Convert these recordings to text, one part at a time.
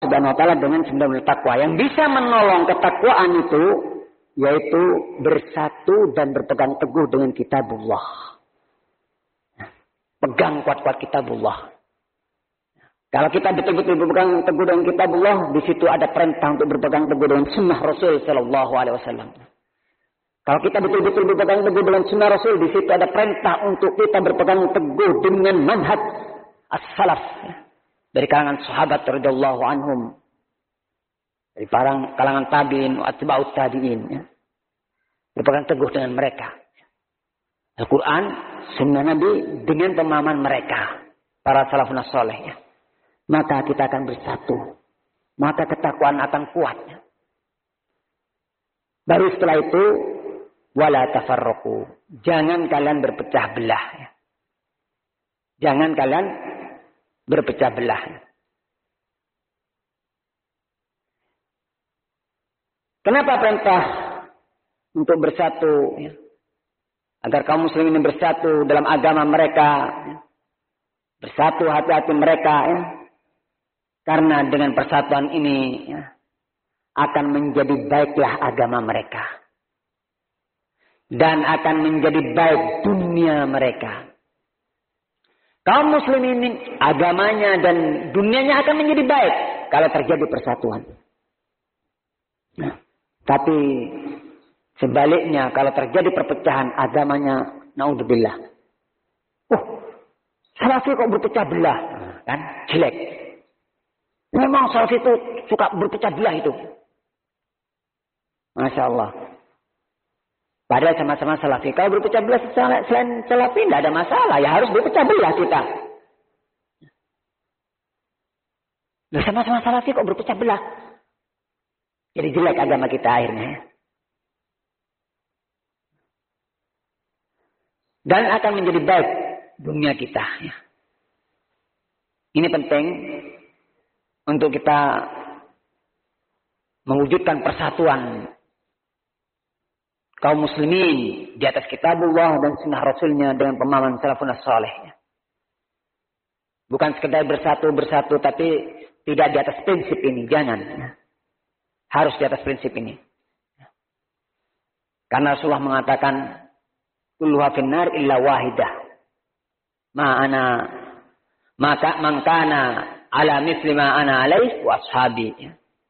Subhanahu wa ta'ala dengan 9 takwa. Yang bisa menolong ketakwaan itu yaitu bersatu dan berpegang teguh dengan kitabullah. Pegang kuat-kuat kitabullah. Kalau kita betul-betul berpegang teguh dengan kitabullah, di situ ada perintah untuk berpegang teguh dengan sunnah Rasul sallallahu alaihi wasallam. Kalau kita betul-betul berpegang teguh dengan sunnah Rasul, di situ ada perintah untuk kita berpegang teguh dengan manhaj as-salaf dari kalangan sahabat radhiyallahu anhum, dari kalangan tabi'in wa atba'ut tabi'in, ya. Berpegang teguh dengan mereka. Al-Quran, sunnah Nabi dengan pemahaman mereka, para salafun saleh, ya. Maka kita akan bersatu, maka ketakwaan akan kuat, ya. Baru setelah itu wala tafarraqu. Jangan kalian berpecah belah. Ya. Jangan kalian berpecah belah. Kenapa perintah untuk bersatu? Ya. Agar kaum muslimin bersatu dalam agama mereka. Ya. Bersatu hati-hati mereka. Ya. Karena dengan persatuan ini ya, akan menjadi baiklah agama mereka. Dan akan menjadi baik dunia mereka. Kaum muslimin agamanya dan dunianya akan menjadi baik kalau terjadi persatuan. Nah, tapi sebaliknya kalau terjadi perpecahan agamanya, naudzubillah. Salafi kok berpecah belah, kan jelek. Memang salafi itu suka berpecah belah itu. Masya Allah. Padahal sama-sama salafi. Kalau berpecah belah selain salafi tidak ada masalah. Ya harus berpecah belah kita. Nah, sama-sama salafi kok berpecah belah. Jadi jelek agama kita akhirnya. Dan akan menjadi baik dunia kita. Ya. Ini penting untuk kita mewujudkan persatuan kaum muslimin di atas kitabullah dan sunnah rasulnya dengan pemahaman salafun saleh. Bukan sekedar bersatu tapi tidak di atas prinsip ini, jangan. Harus di atas prinsip ini. Karena Rasulullah mengatakan kulluha finnar illa wahidah. Maka man kana ala misli ma ana alaih wa ashabi.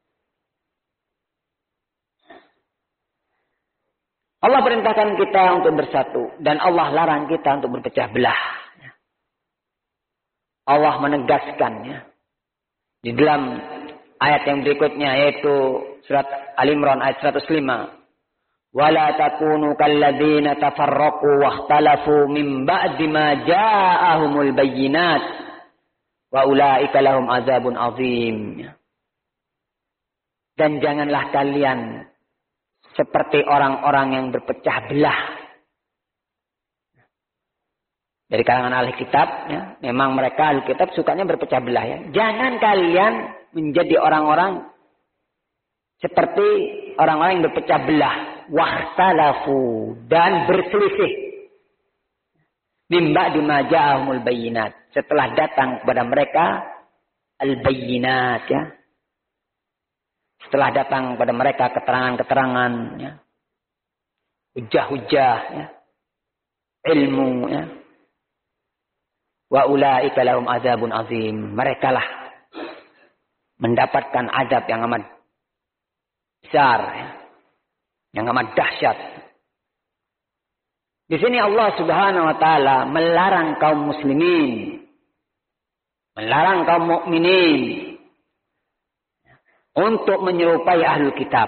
Allah perintahkan kita untuk bersatu. Dan Allah larang kita untuk berpecah belah. Allah menegaskan. Ya. Di dalam ayat yang berikutnya. Yaitu surat Al-Imran ayat 105. وَلَا تَكُونُوا كَالَّذِينَ تَفَرَّقُوا وَاخْتَلَفُوا مِنْ بَعْدِ مَا جَاءَهُمُ الْبَيِّنَاتُ وَأُولَٰئِكَ لَهُمْ عَذَابٌ عَظِيمٌ. Dan janganlah kalian seperti orang-orang yang berpecah belah. Dari kalangan ahli kitab, ya, memang mereka ahli kitab sukanya berpecah belah. Ya. Jangan kalian menjadi orang-orang seperti orang-orang yang berpecah belah. Wahtalafu, dan berselisih. Mimba dimaja'ahumul bayyinat. Setelah datang kepada mereka al-bayyinat, ya. Setelah datang kepada mereka keterangan-keterangan, ya. Hujah-hujah, ya. Ilmu, ya. Wa ulaika lahum adzabun azim. Merekalah mendapatkan azab yang amat besar, ya. Yang amat dahsyat. Di sini Allah Subhanahu wa taala melarang kaum muslimin, melarang kaum mukminin untuk menyerupai ahlul kitab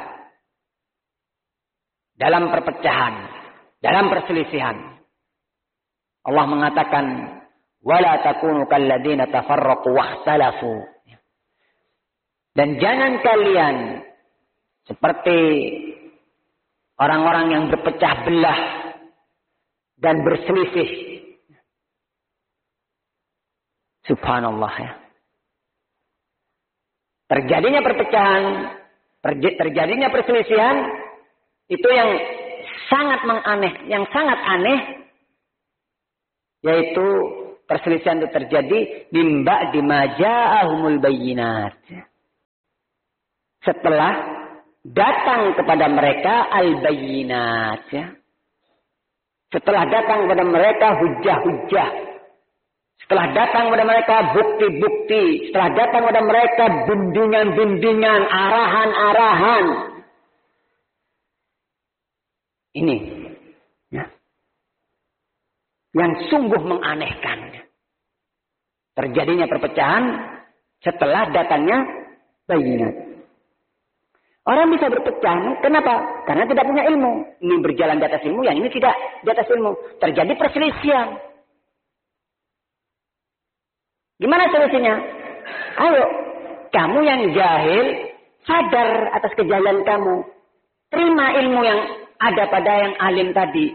dalam perpecahan, dalam perselisihan. Allah mengatakan wala takunu kalladzina tafarraqu wakhtalafu. Dan jangan kalian seperti orang-orang yang berpecah belah dan berselisih. Subhanallah, ya. Terjadinya perpecahan, terjadinya perselisihan, itu yang sangat sangat aneh, yaitu perselisihan itu terjadi mimba dimaja'ahumul bayyinat. setelah datang kepada mereka al-bayyinat, ya. Setelah datang kepada mereka hujah-hujah. Setelah datang kepada mereka bukti-bukti. Setelah datang kepada mereka bimbingan-bimbingan, arahan-arahan. Ini, ya, yang sungguh menganehkan. Terjadinya perpecahan setelah datangnya bayinat. Orang bisa berpecah. Kenapa? Karena tidak punya ilmu. Ini berjalan di atas ilmu, yang ini tidak di atas ilmu. Terjadi perselisihan. Gimana solusinya? Ayo, kamu yang jahil, sadar atas kejahilan kamu. Terima ilmu yang ada pada yang alim tadi.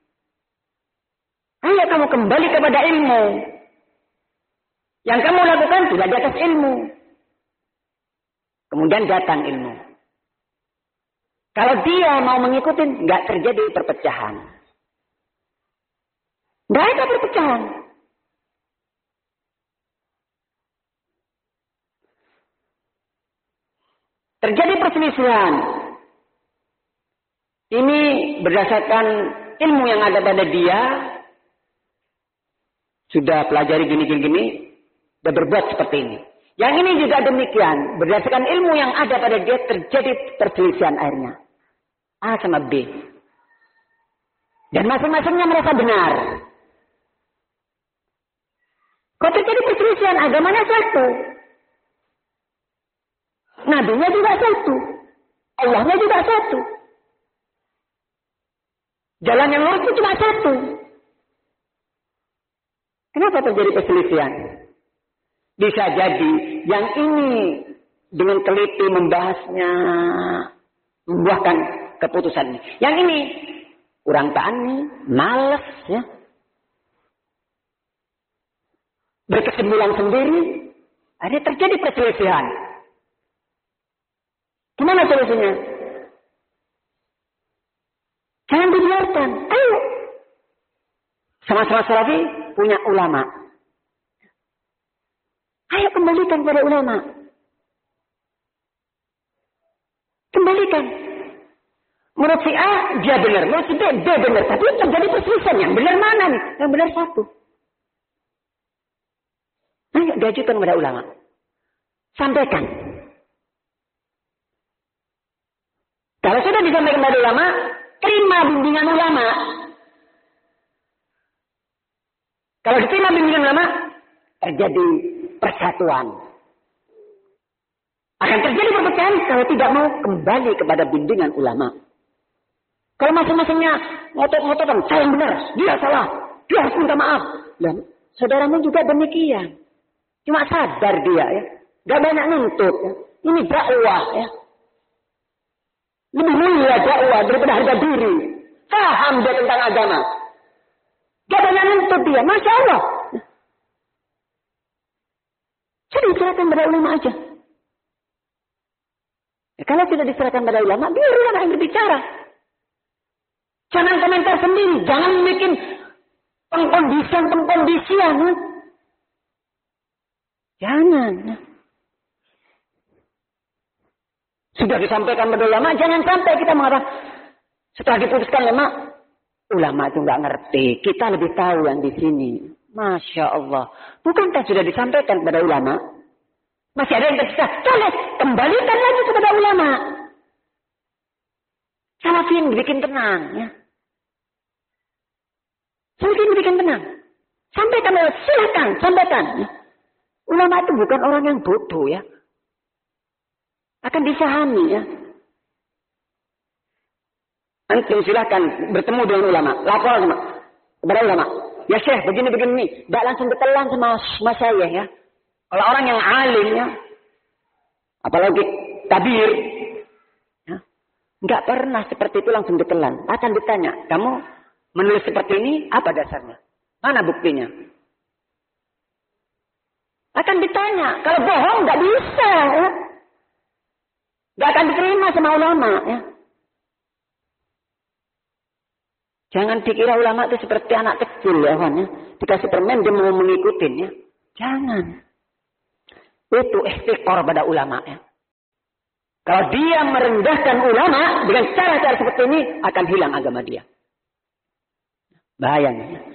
Ayo kamu kembali kepada ilmu. Yang kamu lakukan tidak di atas ilmu. Kemudian datang ilmu. Kalau dia mau mengikuti, nggak terjadi perpecahan. Nggak ada perpecahan. Terjadi perselisihan. Ini berdasarkan ilmu yang ada pada dia. Sudah pelajari gini-gini. Sudah berbuat seperti ini. Yang ini juga demikian. Berdasarkan ilmu yang ada pada dia terjadi perselisihan akhirnya. A sama B. Dan masing-masingnya merasa benar. Kok terjadi perselisihan? Agamanya satu. Nabinya juga satu. Allahnya juga satu. Jalan yang lurus itu cuma satu. Kenapa terjadi perselisihan? Bisa jadi yang ini dengan teliti membahasnya, membuahkan keputusan ini. Yang ini kurang tani, malas, ya. Berkesimpulan sendiri, akhirnya terjadi perselisihan. Gimana solusinya? Jangan dibiarkan. Ayo. Sama-sama salafi punya ulama. Ayo kembalikan kepada ulama. Kembalikan. Menurut si A, dia benar. Menurut si B, B benar. Tapi terjadi perselisihan. Yang benar mana nih? Yang benar satu. Ayo diajukan kepada ulama. Sampaikan. Kalau sudah disampaikan kepada ulama, terima bimbingan ulama. Kalau diterima bimbingan ulama, terjadi persatuan. Akan terjadi perpecahan kalau tidak mau kembali kepada bimbingan ulama. Kalau masing-masingnya ngotot-ngototan, saya yang benar, dia salah, dia harus minta maaf. Dan saudaramu juga demikian. Cuma sadar dia, ya. Gak banyak nuntut, ya. Ini dakwah, ya. Lebih mulia dakwah daripada harga diri. Paham dia tentang agama. Gak banyak nuntut dia. Masya Allah. Sudah diserahkan pada ulama aja. Ya, kalau tidak diserahkan pada ulama, biar ulama yang berbicara. Jangan komentar sendiri. Jangan bikin pengkondisian. Jangan. Sudah disampaikan pada ulama, jangan sampai kita mengatakan setelah diputuskan ulama itu nggak ngerti. Kita lebih tahu yang di sini. Masya Allah. Bukankah sudah disampaikan kepada ulama? Masih ada yang tersisa. Boleh, kembalikan lagi kepada ulama. Salafin bikin tenang. Ya. Salafin bikin tenang. Sampaikan, silakan, sampaikan. Ya. Ulama itu bukan orang yang bodoh ya. Akan difahami ya. Antum silakan bertemu dengan ulama. Lapor sama kepada ulama. Ya Syekh, begini-begini. Tidak langsung ditelan sama saya ya. Kalau orang yang alim ya. Apalagi tabir. Ya, nggak pernah seperti itu langsung ditelan. Akan ditanya. Kamu menulis seperti ini, apa dasarnya? Mana buktinya? Akan ditanya. Kalau bohong nggak bisa ya. Gak akan diterima sama ulama ya. Jangan dikira ulama itu seperti anak kecil ya kawan ya. Dikasih permen dia mau mengikutin ya. Jangan. Itu ikhtiqor pada ulama ya. Kalau dia merendahkan ulama dengan cara-cara seperti ini, akan hilang agama dia. Bahayanya.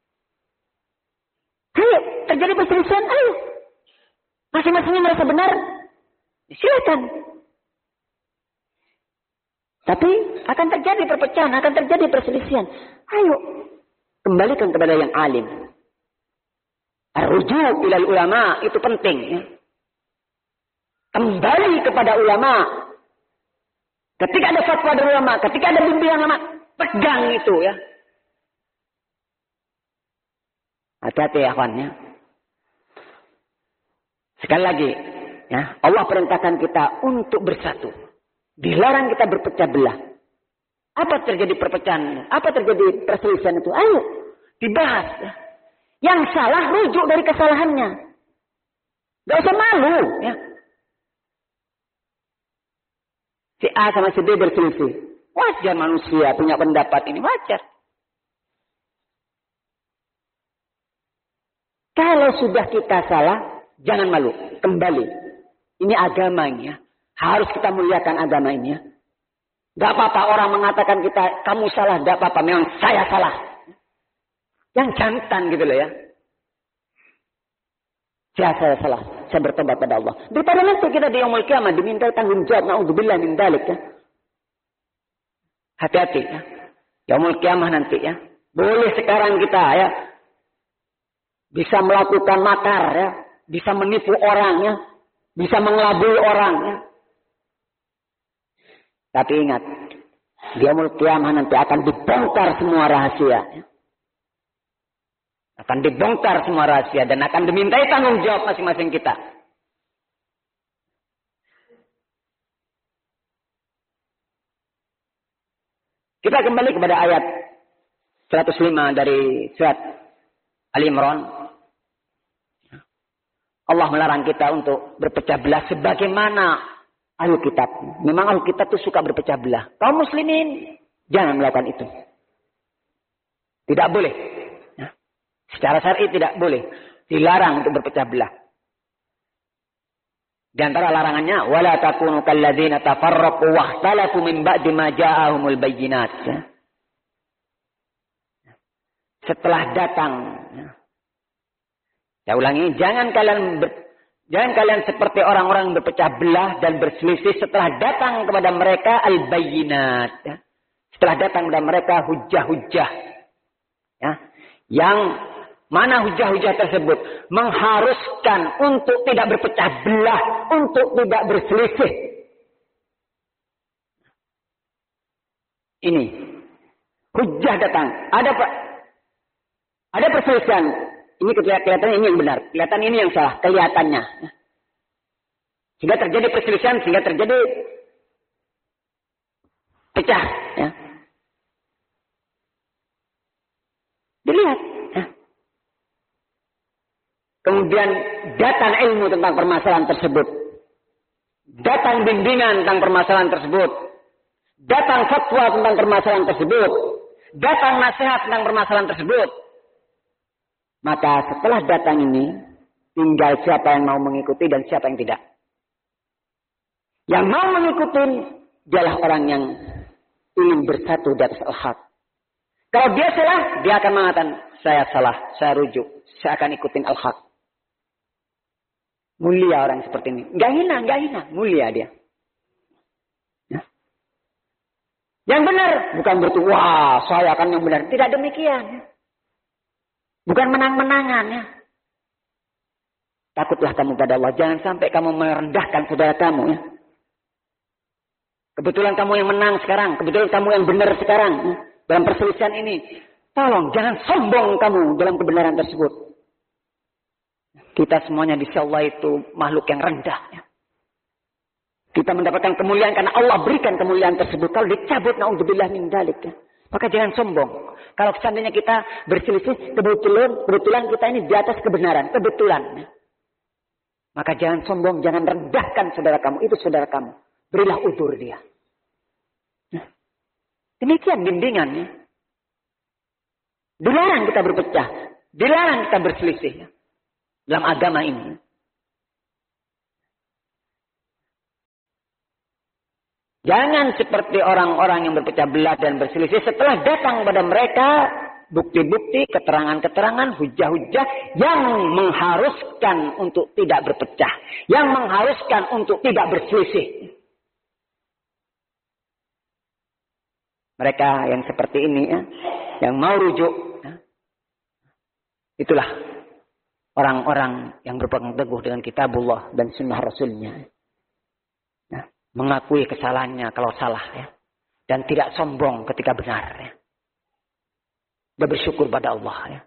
Ayo, terjadi perselisihan, ayo. Masing-masingnya merasa benar, silakan. Tapi akan terjadi perpecahan, akan terjadi perselisihan. Ayo, kembalikan kepada yang alim. Ar-ruju' ilal ulama, itu penting. Ya. Kembali kepada ulama. Ketika ada fatwa dari ulama, ketika ada bimbingan ulama, pegang itu ya. Hati-hati ya kawan ya. Sekali lagi, ya, Allah perintahkan kita untuk bersatu. Dilarang kita berpecah belah. Apa terjadi perpecahan? Apa terjadi perselisihan itu? Ayo, dibahas. Ya. Yang salah rujuk dari kesalahannya. Gak usah malu. Ya. Si A sama si B berselisih. Wajar manusia punya pendapat ini. Wajar. Kalau sudah kita salah, jangan malu. Kembali. Ini agamanya. Harus kita muliakan agama ini. Ya. Gak apa-apa orang mengatakan kita, kamu salah. Gak apa-apa. Memang saya salah. Yang jantan gitu loh ya. Saya salah. Saya bertobat pada Allah. Daripada nanti kita di yaumul qiyamah diminta tanggung jawab. Na'udzubillah min dzalik ya. Hati-hati ya. Yaumul qiyamah nanti ya. Boleh sekarang kita ya. Bisa melakukan makar ya. Bisa menipu orang ya. Bisa mengelabui orang ya. Tapi ingat. Di yaumul qiyamah nanti akan dibongkar semua rahasia ya. Akan dibongkar semua rahasia dan akan dimintai tanggung jawab masing-masing kita. Kita kembali kepada ayat 105 dari surat Ali Imran. Allah melarang kita untuk berpecah belah sebagaimana ahli kitab. Memang ahli kitab itu suka berpecah belah. Kaum muslimin jangan melakukan itu. Tidak boleh. Secara syar'i tidak boleh. Dilarang untuk berpecah belah. Di antara larangannya, wala takunu kalladzina tafarraqu wakhtalafu min ba'di ma ja'ahumul bayyinat. Setelah datang. Saya ulangi, jangan kalian seperti orang-orang berpecah belah dan berselisih setelah datang kepada mereka al-bayyinat. Setelah datang kepada mereka hujah-hujah. Ya. Yang mana hujah-hujah tersebut mengharuskan untuk tidak berpecah belah, untuk tidak berselisih. Ini hujah datang. Ada perselisihan. Ini kelihatannya ini yang benar, kelihatan ini yang salah, kelihatannya. Sehingga terjadi perselisihan, sehingga terjadi pecah. Ya. Dilihat. Kemudian datang ilmu tentang permasalahan tersebut. Datang bimbingan tentang permasalahan tersebut. Datang fatwa tentang permasalahan tersebut. Datang nasihat tentang permasalahan tersebut. Maka setelah datang ini, tinggal siapa yang mau mengikuti dan siapa yang tidak. Yang mau mengikuti, dialah orang yang ingin bersatu di atas al-haq. Kalau dia salah, dia akan mengatakan, saya salah, saya rujuk, saya akan ikutin al-haq. Mulia orang seperti ini. Gak hina. Mulia dia. Ya. Yang benar. Bukan berarti, wah saya akan yang benar. Tidak demikian. Ya. Bukan menang-menangan. Ya. Takutlah kamu pada Allah. Jangan sampai kamu merendahkan saudara kamu. Ya. Kebetulan kamu yang menang sekarang. Kebetulan kamu yang benar sekarang. Ya. Dalam perselisihan ini. Tolong jangan sombong kamu dalam kebenaran tersebut. Kita semuanya di sisi Allah itu makhluk yang rendah. Ya. Kita mendapatkan kemuliaan karena Allah berikan kemuliaan tersebut. Kalau dicabut, na'udzubillah min dzalik. Ya. Maka jangan sombong. Kalau seandainya kita berselisih, kebetulan kita ini di atas kebenaran. Kebetulan. Ya. Maka jangan sombong, jangan rendahkan saudara kamu. Itu saudara kamu. Berilah udzur dia. Ya. Demikian bimbingannya. Dilarang kita berpecah. Dilarang kita berselisih. Ya. Dalam agama ini. Jangan seperti orang-orang yang berpecah belah dan berselisih setelah datang pada mereka bukti-bukti, keterangan-keterangan, hujah-hujah yang mengharuskan untuk tidak berpecah, yang mengharuskan untuk tidak berselisih. Mereka yang seperti ini, ya, yang mau rujuk, ya, itulah orang-orang yang berpegang teguh dengan kitabullah dan sunnah rasulnya. Ya, mengakui kesalahannya kalau salah, ya, dan tidak sombong ketika benar. Ya. Dan bersyukur pada Allah. Ya.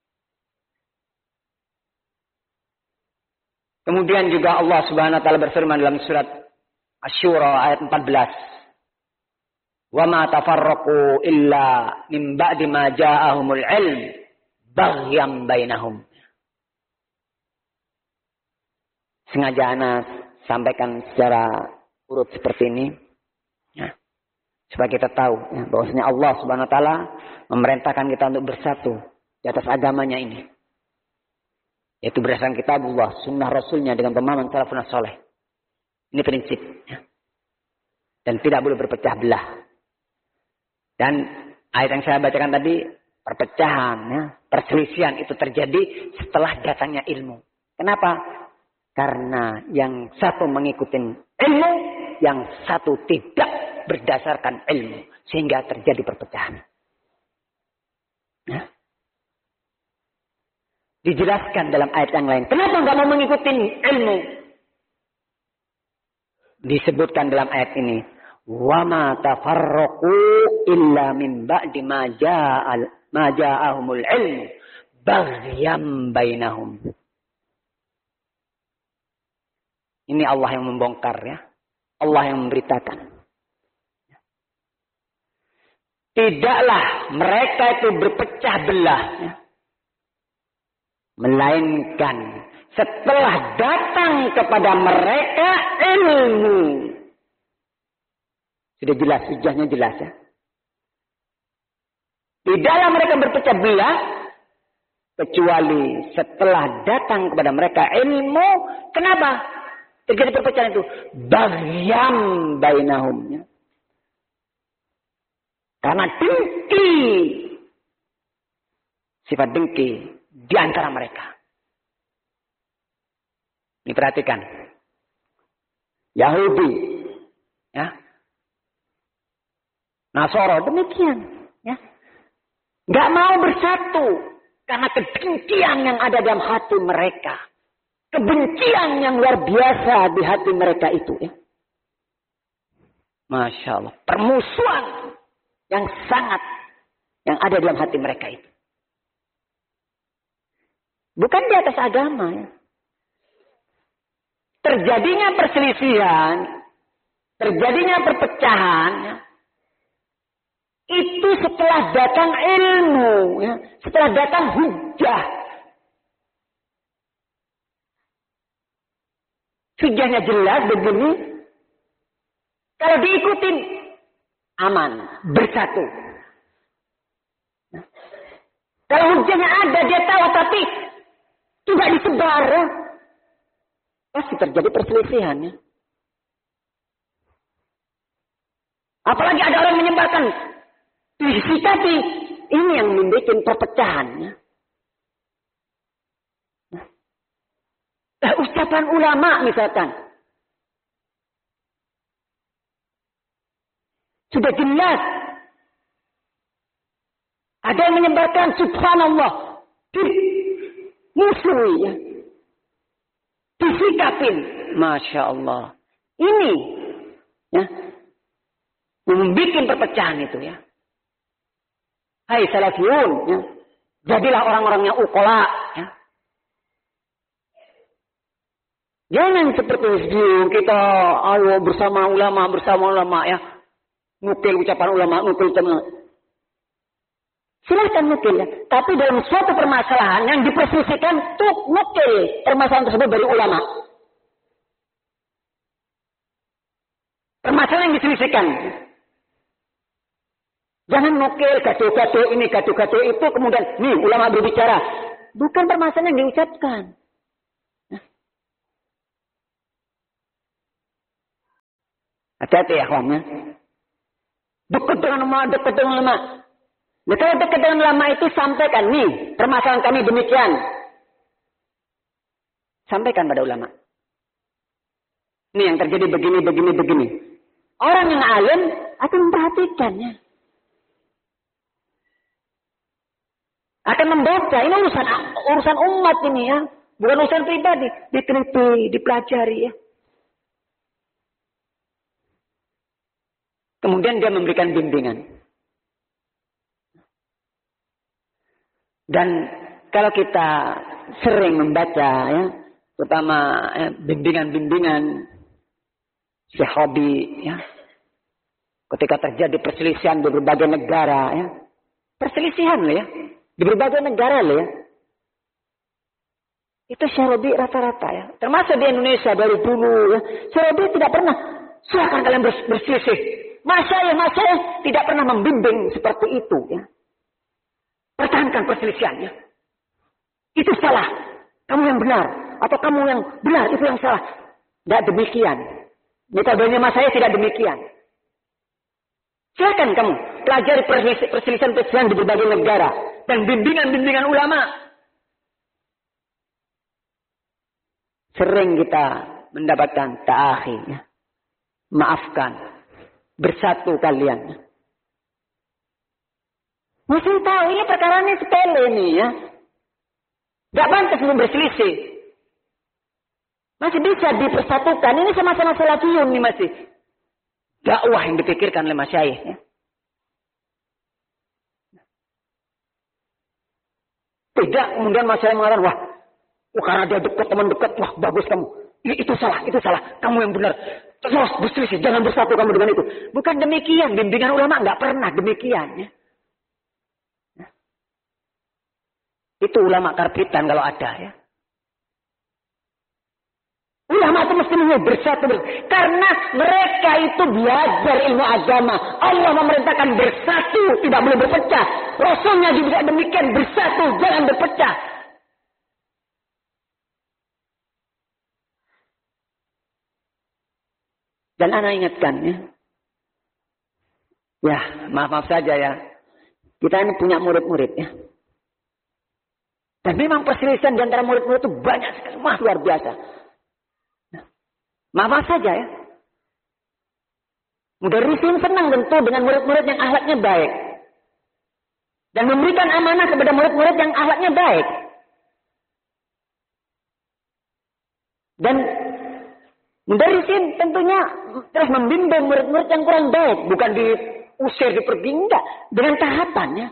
Kemudian juga Allah Subhanahu wa taala berfirman dalam surat Asy-Syura ayat 14. Wa ma tafarraqu illa min ba'di ma ja'ahumul ilm baghyan bainahum. Sengaja ana sampaikan secara urut seperti ini, ya, supaya kita tahu, ya, bahwasanya Allah Subhanahu wa taala memerintahkan kita untuk bersatu di atas agamanya ini. Yaitu berdasarkan kitabullah, sunnah rasulnya dengan pemahaman salafun saleh. Ini prinsip, ya. Dan tidak boleh berpecah belah. Dan ayat yang saya bacakan tadi, perpecahan, ya, perselisihan itu terjadi setelah datangnya ilmu. Kenapa? Karena yang satu mengikuti ilmu, yang satu tidak berdasarkan ilmu. Sehingga terjadi perpecahan. Ya. Dijelaskan dalam ayat yang lain. Kenapa nggak mau mengikuti ilmu? Disebutkan dalam ayat ini. Wa ma tafarraqu illa min ba'di ma ja'ahumul ilmu baghyan bainahum. Ini Allah yang membongkar, ya. Allah yang memberitakan. Tidaklah mereka itu berpecah belah, ya, melainkan setelah datang kepada mereka ilmu. Sudah jelas, hujahnya jelas, ya. Tidaklah mereka berpecah belah kecuali setelah datang kepada mereka ilmu. Kenapa terjadi perpecahan itu? Baghyan bainahum, ya. Karena dengki. Sifat dengki di antara mereka. Ini perhatikan. Yahudi, ya, Nasara demikian, ya. Gak mau bersatu karena kedengkian yang ada dalam hati mereka. Kebencian yang luar biasa di hati mereka itu, ya. Masya Allah. Permusuhan yang sangat yang ada dalam hati mereka itu. Bukan di atas agama, ya. Terjadinya perselisihan, terjadinya perpecahan, ya, itu setelah datang ilmu, ya, setelah datang hujah. Hujahnya jelas begini. Kalau diikutin aman, bersatu. Nah, kalau hujahnya ada, dia tahu tapi tidak disebar, ya, pasti terjadi perselisihan, ya. Apalagi ada orang menyebarkan tapi ini yang membuat perpecahan, ya. Nah, ucapan ulama misalkan sudah jelas. Ada yang menyebarkan subhanallah. Musuhi, ya. Disikapin. Masya Allah. Ini, ya, membuat perpecahan itu, ya. Hai salafiyun, ya. Jadilah orang-orang yang ukola, ya. Jangan seperti kita ayo bersama ulama, ya. Nukil ucapan ulama, nukil teman. Silahkan nukil, ya. Tapi dalam suatu permasalahan yang diperselisihkan tuh nukil permasalahan tersebut dari ulama. Permasalahan yang diselisihkan. Jangan nukil gaduh-gaduh ini, gaduh-gaduh itu, kemudian nih ulama berbicara. Bukan permasalahan yang diucapkan. Hati-hati ya kawannya. Dekat dengan ulama. Nah, kalau dekat dengan ulama itu sampaikan nih, permasalahan kami demikian. Sampaikan pada ulama. Ini yang terjadi begini. Orang yang alim akan memperhatikannya. Akan membaca. Ini urusan umat ini ya. Bukan urusan pribadi. Diteliti, dipelajari ya. Kemudian dia memberikan bimbingan. Dan kalau kita sering membaca ya, terutama bimbingan-bimbingan sahabi ya. Ketika terjadi perselisihan di berbagai negara ya. Perselisihan loh ya. Di berbagai negara loh ya. Itu sahabi rata-rata ya. Termasuk di Indonesia dari dulu ya. Sahabi tidak pernah silakan kalian berselisih. Masyayikh tidak pernah membimbing seperti itu ya. Pertahankan perselisihannya. Itu salah. Kamu yang benar. Atau kamu yang benar. Itu yang salah. Tidak demikian. Metodenya masyayikh tidak demikian. Silakan kamu pelajari perselisihan di berbagai negara. Dan bimbingan-bimbingan ulama. Sering kita mendapatkan ta'akhi. Ya. Maafkan. Bersatu kalian. Masih tahu ini perkara ini sepele ini ya. Gak pantas untuk berselisih. Masih bisa dipersatukan. Ini sama-sama salafiyun nih masih. Dakwah yang dipikirkan oleh masyayikh ya. Tidak kemudian masyayikh mengatakan wah karena dia dekat teman dekat wah bagus kamu. Itu salah. Kamu yang benar. Terus berselisih, jangan bersatu kamu dengan itu. Bukan demikian, bimbingan ulama nggak pernah demikian. Ya. Itu ulama karbitan kalau ada ya. Ulama itu mesti bersatu. Karena mereka itu belajar ilmu agama. Allah memerintahkan bersatu, tidak boleh berpecah. Rasulnya juga demikian, bersatu, jangan berpecah. Dan anak ingatkan ya. Ya, maaf saja ya. Kita ini punya murid-murid ya. Dan memang perselisihan di antara murid-murid itu banyak sekali. Wah, luar biasa. Nah, maaf saja ya. Mudarrisin senang tentu dengan murid-murid yang akhlaknya baik. Dan memberikan amanah kepada murid-murid yang akhlaknya baik. Dan mudarrisin tentunya terus membimbing murid-murid yang kurang baik. Bukan diusir, dipergi. Enggak. Dengan tahapannya.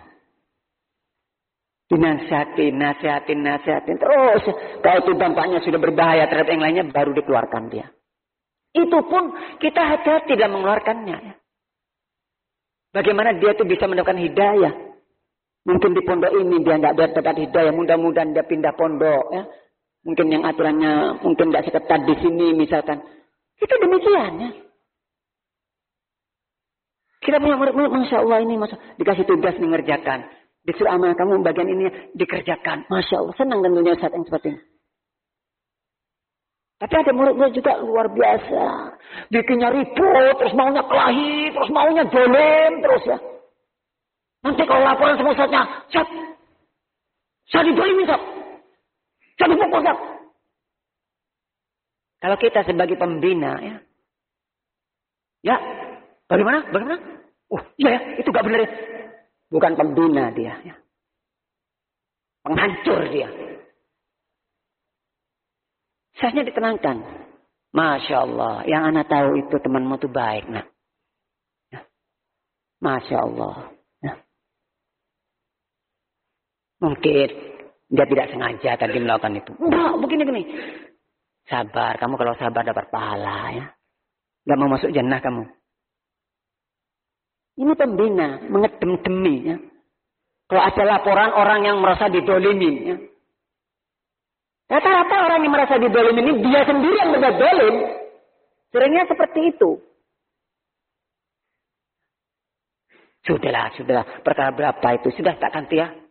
Dinasihatin. Terus. Kalau itu dampaknya sudah berbahaya terhadap yang lainnya. Baru dikeluarkan dia. Itu pun kita hati-hati dalam mengeluarkannya. Bagaimana dia itu bisa mendapatkan hidayah. Mungkin di pondok ini dia tidak dapat hidayah. Mudah-mudahan dia pindah pondok. Ya. Mungkin yang aturannya mungkin tidak seketat di sini misalkan. Itu demikian ya. Kita punya murid-murid, Masya Allah ini. Dikasih tugas mengerjakan. Disuruh amal kamu bagian ini dikerjakan. Masya Allah. Senang tentunya saat yang seperti ini. Tapi ada murid-murid juga luar biasa. Bikinnya ribut, terus maunya kelahi, terus maunya dolim, terus ya. Nanti kalau laporan sama ustadznya, saya didolimi, saya dipukul, Kalau kita sebagai pembina, ya. Ya, bagaimana? Iya ya, itu gak benar ya. Bukan pembina dia, ya. Penghancur dia. Seharusnya ditenangkan. Masya Allah, yang anak tahu itu temanmu itu baik, nak. Ya. Masya Allah. Ya. Mungkin dia tidak sengaja tadi melakukan itu. Enggak, begini. Sabar, kamu kalau sabar dapat pahala ya. Gak mau masuk jannah kamu. Ini pembina, mengedem-demi ya. Kalau ada laporan orang yang merasa didolimin ya. Rata-rata orang yang merasa didolimin ini dia sendiri yang berbuat dolim. Seringnya seperti itu. Sudahlah. Perkara berapa itu? Sudah tak ganti ya.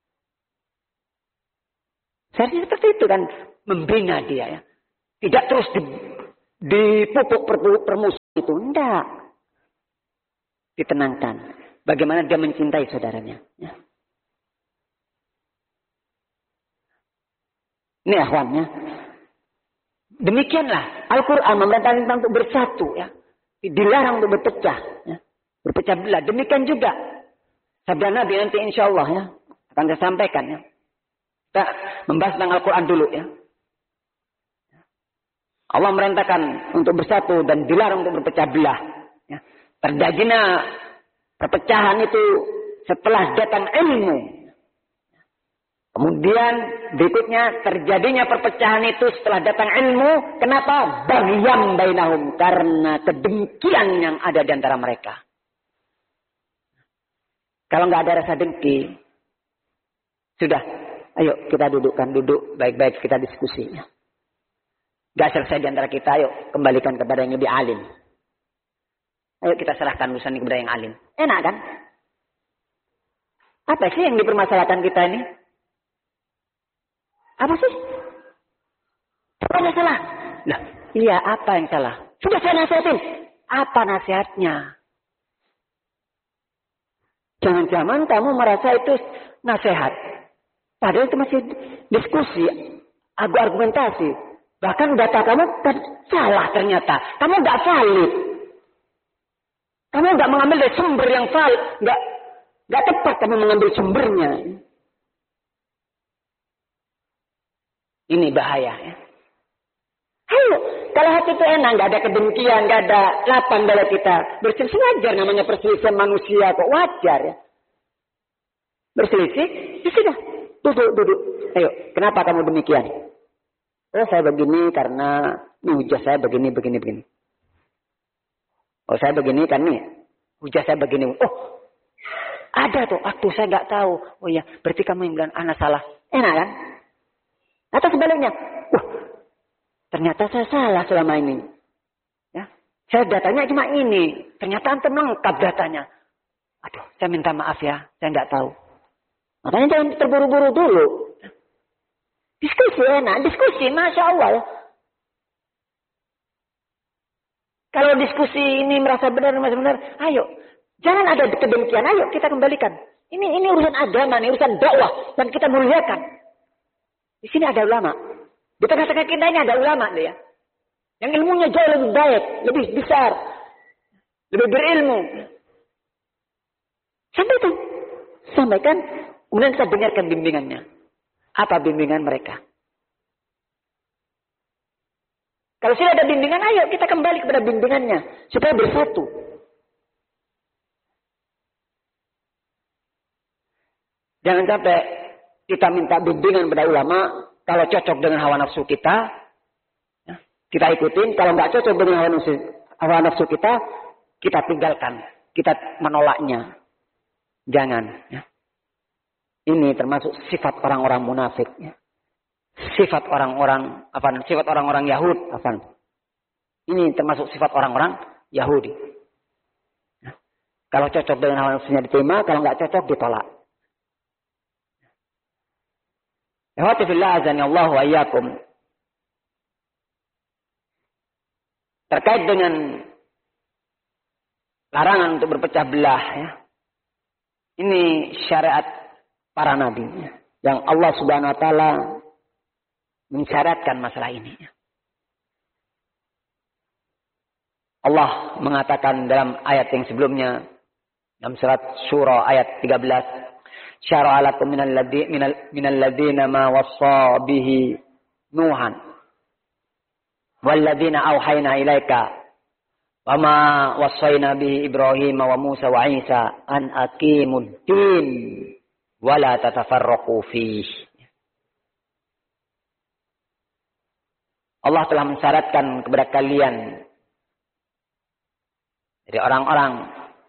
Seharusnya seperti itu kan. Membina dia ya. Tidak terus dipupuk permusuhan. itu. Enggak. Ditenangkan. Bagaimana dia mencintai saudaranya. Ya. Ini akhwannya. Demikianlah Al-Quran memerintahkan kita untuk bersatu. Ya. Dilarang untuk berpecah. Ya. Berpecah belah. Demikian juga. Sabda Nabi nanti insya Allah ya. Akan saya sampaikan ya. Kita membahas tentang Al-Quran dulu ya. Allah merintahkan untuk bersatu dan dilarang untuk berpecah belah. Ya. Terjadinya perpecahan itu setelah datang ilmu. Kemudian berikutnya terjadinya perpecahan itu setelah datang ilmu. Kenapa? Baghyan bainahum. Karena kedengkian yang ada di antara mereka. Kalau nggak ada rasa dengki, sudah. Ayo kita duduk baik-baik kita diskusi. Gak selesai di antara kita, ayo kembalikan kepada yang lebih alim. Ayo kita serahkan urusan ini kepada yang alim. Enak kan? Apa sih yang dipermasalahkan kita ini? Apa sih? Apa yang salah? Lah, iya apa yang salah? Sudah saya nasihatin. Apa nasihatnya? Jangan-jangan kamu merasa itu nasihat. Padahal itu masih diskusi, argumentasi. Bahkan data kamu salah ternyata. Kamu nggak valid. Kamu nggak mengambil dari sumber yang valid. Nggak tepat kamu mengambil sumbernya. Ini bahaya ya. Ayo, kalau hati itu enak, nggak ada kedengkian, nggak ada lapang dalam kita. Berselisih wajar namanya perselisihan manusia kok wajar ya. Berselisih, ya sudah. Duduk. Ayo, kenapa kamu demikian? Oh, saya begini karena hujah saya begini. Oh, saya begini kan nih. Hujah saya begini. Oh, ada tuh. Aduh, saya nggak tahu. Oh iya, berarti kamu yang bilang anak salah. Enak kan? Atau sebaliknya. Ternyata saya salah selama ini. Ya, saya datanya cuma ini. Ternyata antum lengkap datanya. Aduh, saya minta maaf ya. Saya nggak tahu. Makanya jangan terburu-buru dulu. Diskusi enak. Diskusi, Masya Allah ya. Kalau diskusi ini merasa benar, ayo. Jangan ada kedengkian. Ayo kita kembalikan. Ini urusan agama, ini urusan dakwah. Dan kita muliakan. Di sini ada ulama. Di tengah-tengah kita ini ada ulama ya. Yang ilmunya jauh lebih baik, lebih besar. Lebih berilmu. Sampaikan. Kemudian kita dengarkan bimbingannya. Apa bimbingan mereka? Kalau sudah ada bimbingan, ayo kita kembali kepada bimbingannya. Supaya bersatu. Jangan sampai kita minta bimbingan pada ulama. Kalau cocok dengan hawa nafsu kita, kita ikutin. Kalau nggak cocok dengan hawa nafsu kita tinggalkan. Kita menolaknya. Jangan. Ya. Ini termasuk sifat orang-orang munafik. Ya. Sifat orang-orang Yahud. Ini termasuk sifat orang-orang Yahudi. Ya. Kalau cocok dengan hawa nafsunya diterima, kalau nggak cocok ditolak. Allah wa iyyakum. Terkait dengan larangan untuk berpecah belah ya. Ini syariat para nabi ya. Yang Allah Subhanahu wa taala mensyaratkan masalah ini. Ya. Allah mengatakan dalam ayat yang sebelumnya dalam surat Syura ayat 13 syara'a lakum minal ladzina ma wassa bihi Nuhan wal ladzina auhayna ilaika wa ma wassayna bihi Ibrahim wa Musa wa Isa an aqimud din wa la tatafarraqu fihi. Allah telah mensyaratkan kepada kalian dari orang-orang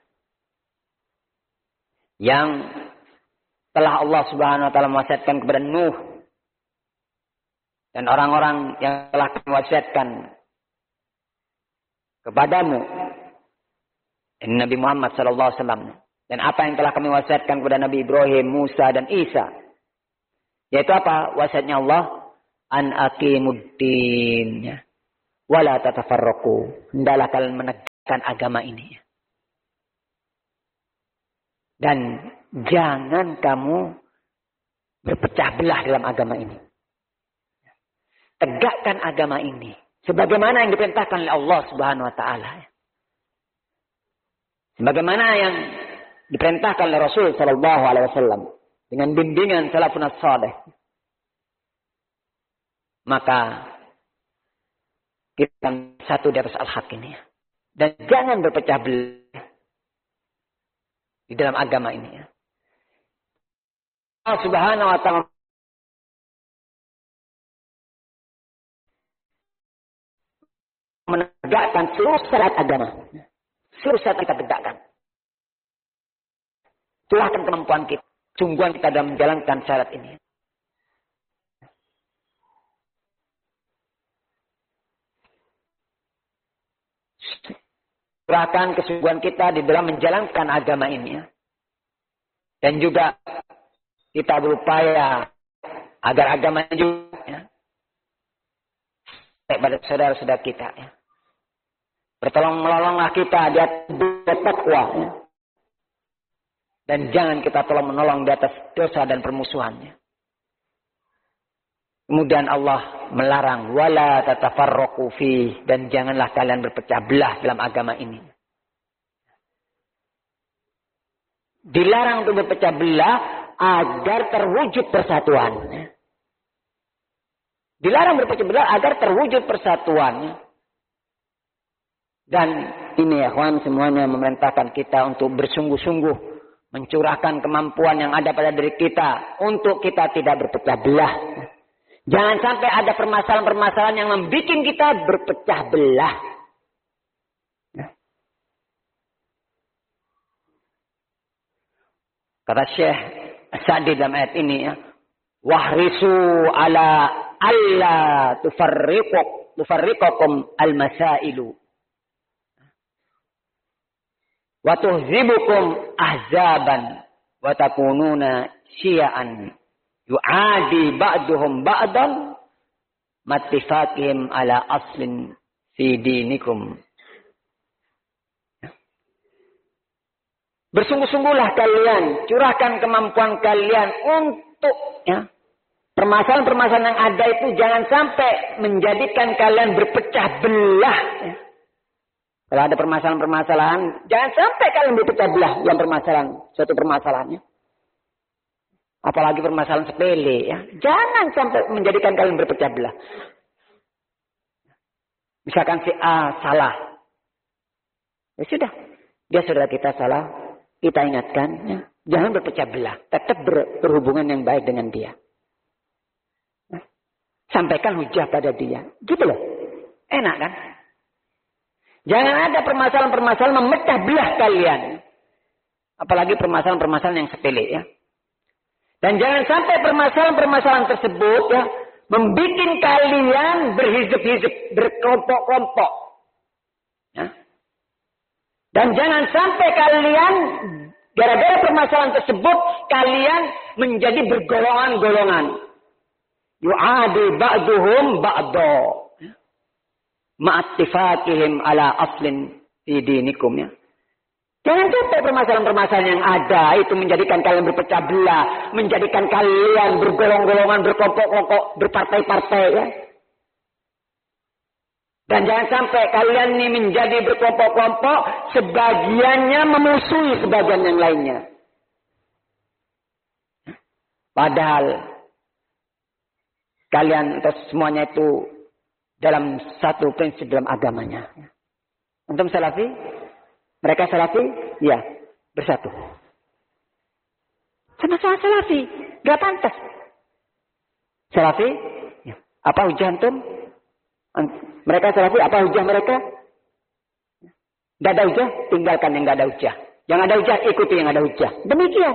yang telah Allah Subhanahu wa taala mewasiatkan kepada Nuh dan orang-orang yang telah mewasiatkan kepadamu Nabi Muhammad sallallahu alaihi wasallam dan apa yang telah kami wasiatkan kepada Nabi Ibrahim, Musa dan Isa yaitu apa wasiatnya Allah an aqimuddin wala tatafarraqu hendaklah kalian menegakkan tegakkan agama ini. Dan jangan kamu berpecah belah dalam agama ini. Tegakkan agama ini sebagaimana yang diperintahkan oleh Allah Subhanahu wa taala. Sebagaimana yang diperintahkan oleh Rasul sallallahu alaihi wasallam dengan bimbingan salafun as-salih. Maka kita satu di atas al-haq ini. Dan jangan berpecah belah di dalam agama ini. Allah Subhanahu wa taala menegakkan seluruh syarat agama. Seluruh syarat kita tegakkan. Curahkan kemampuan kita, sungguhan kita dalam menjalankan syarat ini. Curahkan kesungguhan kita di dalam menjalankan agama ini. Dan juga kita berupaya agar agama ini juga pada saudara-saudara kita. Bertolong menolonglah kita di atas takwa. Dan jangan kita tolong menolong di atas dosa dan permusuhannya. Kemudian Allah melarang wala tatafarraqu fi, dan janganlah kalian berpecah belah dalam agama ini. Dilarang untuk berpecah belah agar terwujud persatuan. Dilarang berpecah belah agar terwujud persatuan. Dan ini ya kawan, semuanya memerintahkan kita untuk bersungguh-sungguh mencurahkan kemampuan yang ada pada diri kita untuk kita tidak berpecah belah. Jangan sampai ada permasalahan-permasalahan yang membuat kita berpecah belah. Kata Syekh Sa'di dalam ayat ini, wahrisu ala alla tufarriqakum al-masailu wa tuhzibukum ahzaban wa takununa syi'an yu'adi ba'duhum ba'dan mattifaqihim ala aslin fi dinikum. Bersungguh-sungguhlah kalian, curahkan kemampuan kalian untuk permasalahan-permasalahan yang ada itu jangan sampai menjadikan kalian berpecah belah. Kalau ada permasalahan-permasalahan, jangan sampai kalian berpecah belah dalam permasalahan, suatu permasalahannya. Apalagi permasalahan sepele, jangan sampai menjadikan kalian berpecah belah. Misalkan si A salah, ya sudah, dia saudara kita salah. Kita ingatkan, jangan berpecah belah. Tetap berhubungan yang baik dengan dia. Sampaikan hujah pada dia. Gitu loh. Enak kan? Jangan ada permasalahan-permasalahan memecah belah kalian. Apalagi permasalahan-permasalahan yang sepele. Dan jangan sampai permasalahan-permasalahan tersebut membuat kalian berhizib-hizib, berkelompok-kelompok. Dan jangan sampai kalian, gara-gara permasalahan tersebut, kalian menjadi bergolongan-golongan. Yu'adi ba'duhum ba'do. Ma'attifakihim ala aslin fi dinikum. Jangan sampai permasalahan-permasalahan yang ada itu menjadikan kalian berpecah belah. Menjadikan kalian bergolong-golongan, berkelompok-kelompok, berpartai-partai. Dan jangan sampai kalian ini menjadi berkelompok-kelompok, sebagiannya memusuhi sebagian yang lainnya. Padahal kalian atau semuanya itu dalam satu prinsip dalam agamanya. Antum salafi? Mereka salafi? Ya, bersatu. Sama-sama salafi, gak pantas. Salafi? Ya. Apa hujah antum? Mereka salafi, apa hujah mereka? Gak ada hujah, tinggalkan yang gak ada hujah. Yang ada hujah, ikuti yang ada hujah. Demikian.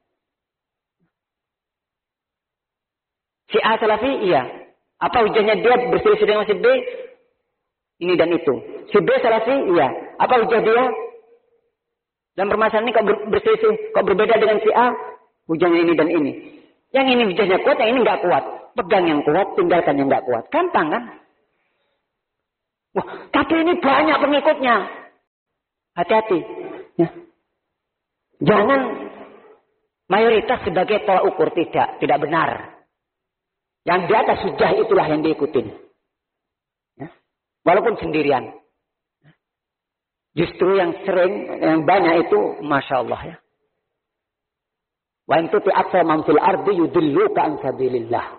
Si A salafi, iya. Apa hujahnya dia berselisih dengan si B? Ini dan itu. Si B salafi, iya. Apa hujah dia? Dan permasalahan ini kok berselisih, kok berbeda dengan si A? Hujahnya ini dan ini. Yang ini hujahnya kuat, yang ini gak kuat. Pegang yang kuat, tinggalkan yang gak kuat. Gampang kan? Wah, tapi ini banyak pengikutnya. Hati-hati. Ya. Jangan mayoritas sebagai tolak ukur. Tidak benar. Yang di atas hujah itulah yang diikutin. Ya. Walaupun sendirian. Justru yang sering, yang banyak itu, Masya Allah ya. Wa in tuti aktsara man fil ardi yudilluka an sabilillah.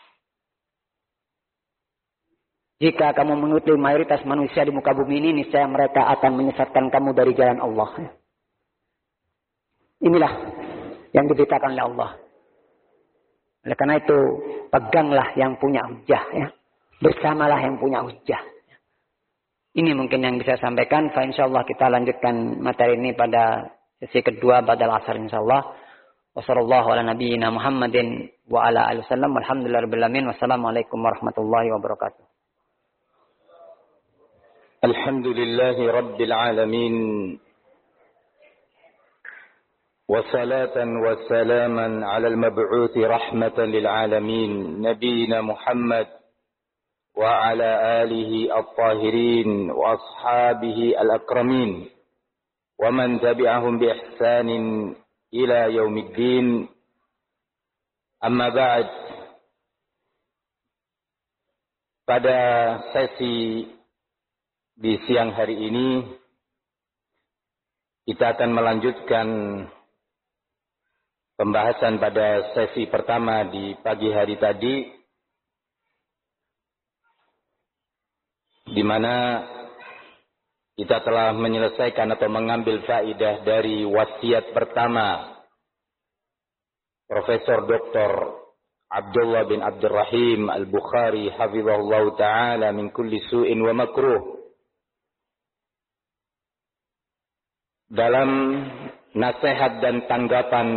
Jika kamu mengikuti mayoritas manusia di muka bumi ini, niscaya mereka akan menyesatkan kamu dari jalan Allah. Inilah yang diberitakan oleh Allah. Oleh karena itu, peganglah yang punya hujah. Ya. Bersamalah yang punya hujah. Ini mungkin yang bisa saya sampaikan. Insyaallah kita lanjutkan materi ini pada sesi kedua badal asar insyaallah. Wassallallahu ala nabiyyina Muhammadin wa ala alihi wasallam. Alhamdulillahirabbil alamin. Wassalamualaikum warahmatullahi wabarakatuh. Alhamdulillahi rabbil alamin. وصلاة وسلاما على المبعوث رحمة للعالمين نبينا محمد وعلى آله الطاهرين وأصحابه الأكرمين ومن تبعهم بإحسان إلى يوم الدين أما بعد. Pada sesi di siang hari ini kita akan melanjutkan pembahasan pada sesi pertama di pagi hari tadi, di mana kita telah menyelesaikan atau mengambil faedah dari wasiat pertama Profesor Dr. Abdullah bin Abdurrahim Al-Bukhari hafizahullah ta'ala min kulli su'in wa makruh. Dalam nasihat dan tanggapan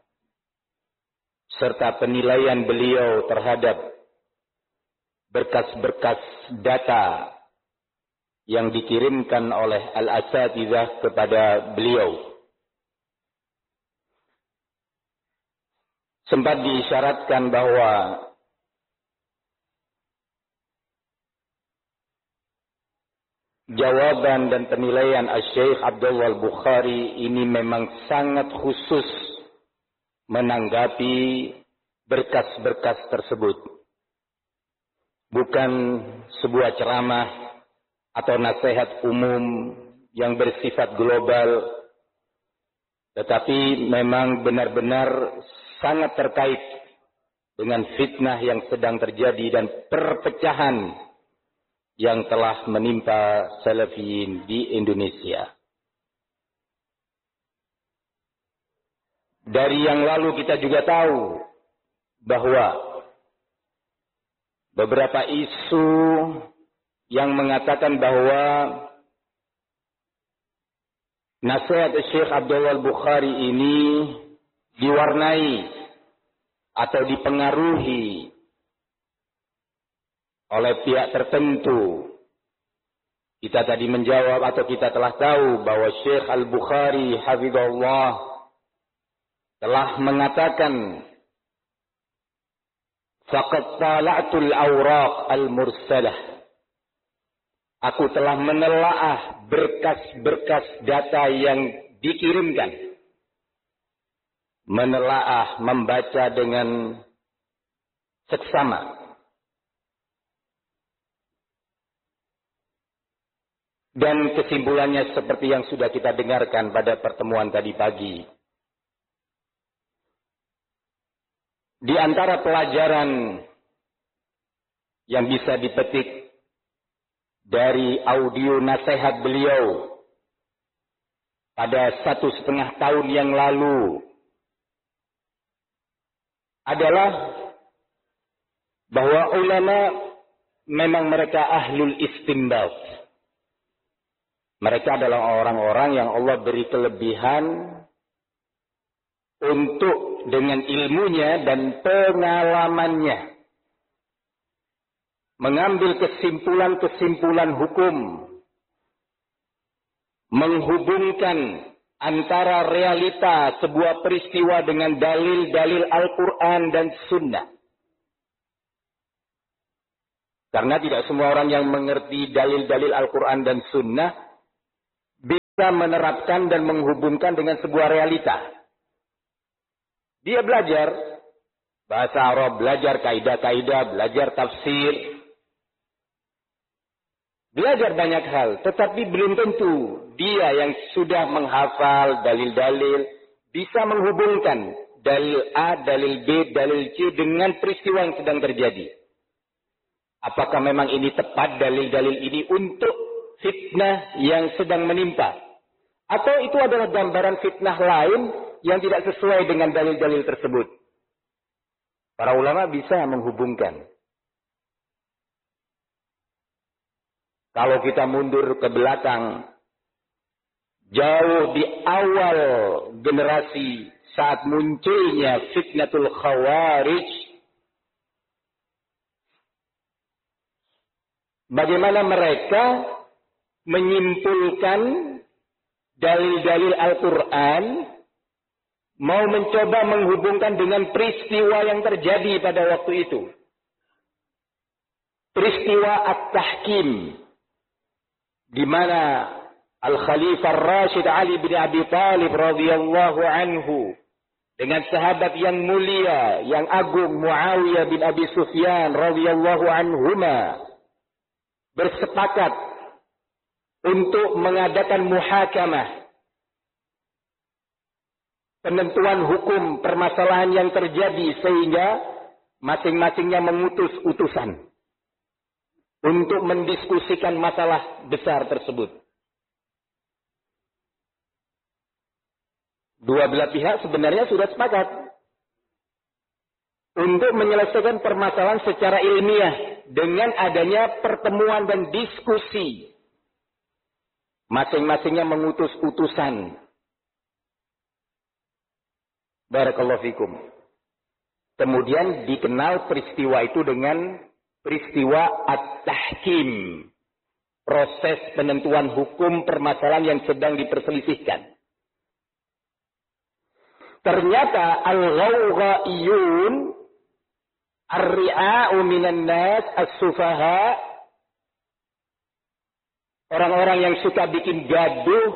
serta penilaian beliau terhadap berkas-berkas data yang dikirimkan oleh Al-Asatizah kepada beliau. Sempat diisyaratkan bahwa jawaban dan penilaian Asy-Syaikh Abdullah Al-Bukhari ini memang sangat khusus menanggapi berkas-berkas tersebut. Bukan sebuah ceramah atau nasihat umum yang bersifat global, tetapi memang benar-benar sangat terkait dengan fitnah yang sedang terjadi dan perpecahan yang telah menimpa salafiyin di Indonesia. Dari yang lalu kita juga tahu bahwa beberapa isu yang mengatakan bahwa nasihat Syekh Abdullah Al-Bukhari ini diwarnai atau dipengaruhi oleh pihak tertentu. Kita tadi menjawab atau kita telah tahu bahwa Syekh Al-Bukhari hafizahullah telah mengatakan faqad tala'tul awraq al-mursalah. Aku telah menelaah berkas-berkas data yang dikirimkan. Menelaah, membaca dengan seksama. Dan kesimpulannya seperti yang sudah kita dengarkan pada pertemuan tadi pagi. Di antara pelajaran yang bisa dipetik dari audio nasihat beliau pada 1,5 tahun yang lalu adalah bahwa ulama memang mereka ahlul istinbat. Mereka adalah orang-orang yang Allah beri kelebihan untuk dengan ilmunya dan pengalamannya mengambil kesimpulan-kesimpulan hukum, menghubungkan antara realita sebuah peristiwa dengan dalil-dalil Al-Quran dan Sunnah. Karena tidak semua orang yang mengerti dalil-dalil Al-Quran dan Sunnah menerapkan dan menghubungkan dengan sebuah realita. Dia belajar bahasa Arab, belajar kaidah-kaidah, belajar tafsir, belajar banyak hal, tetapi belum tentu dia yang sudah menghafal dalil-dalil bisa menghubungkan dalil A, dalil B, dalil C dengan peristiwa yang sedang terjadi. Apakah memang ini tepat dalil-dalil ini untuk fitnah yang sedang menimpa? Atau itu adalah gambaran fitnah lain yang tidak sesuai dengan dalil-dalil tersebut? Para ulama bisa menghubungkan. Kalau kita mundur ke belakang, jauh di awal generasi saat munculnya fitnatul khawarij, bagaimana mereka menyimpulkan dalil-dalil Al-Quran, mau mencoba menghubungkan dengan peristiwa yang terjadi pada waktu itu. Peristiwa At-Tahkim, di mana Al-Khalifah Rashid Ali bin Abi Thalib radhiyallahu anhu dengan sahabat yang mulia, yang agung Muawiyah bin Abi Sufyan radhiyallahu anhuma bersepakat untuk mengadakan muhakamah, penentuan hukum permasalahan yang terjadi, sehingga masing-masingnya mengutus utusan untuk mendiskusikan masalah besar tersebut. Dua belah pihak sebenarnya sudah sepakat untuk menyelesaikan permasalahan secara ilmiah dengan adanya pertemuan dan diskusi. Masing-masingnya mengutus utusan. Barakallahu fikum. Kemudian dikenal peristiwa itu dengan peristiwa At-Tahkim. Proses penentuan hukum permasalahan yang sedang diperselisihkan. Ternyata al-ghawghaiyun, ar-ri'a'u minan nas, as-sufaha, orang-orang yang suka bikin gaduh,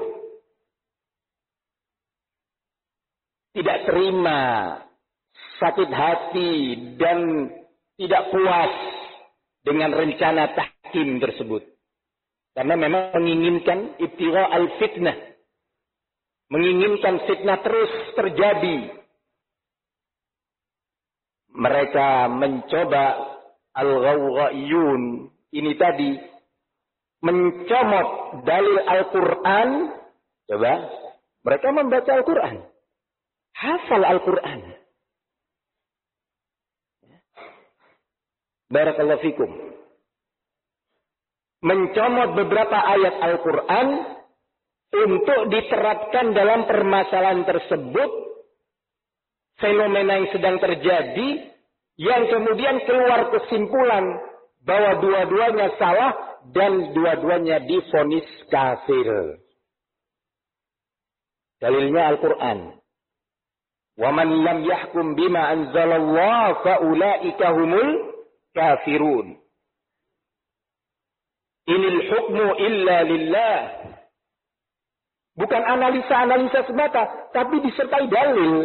tidak terima, sakit hati, dan tidak puas dengan rencana tahkim tersebut. Karena memang menginginkan ibtigha al-fitnah. Menginginkan fitnah terus terjadi. Mereka mencoba al-ghawghaiyun ini tadi, mencomot dalil Al-Quran. Coba, mereka membaca Al-Quran, hafal Al-Quran. Barakallahu fikum. Mencomot beberapa ayat Al-Quran untuk diterapkan dalam permasalahan tersebut, fenomena yang sedang terjadi, yang kemudian keluar kesimpulan bahwa dua-duanya salah dan dua-duanya divonis kafir. Dalilnya Al-Quran. Wa man lam yahkum bima anzalallah fa ulaika humul kafirun. Inil hukmu illa lillah. Bukan analisa-analisa semata, tapi disertai dalil.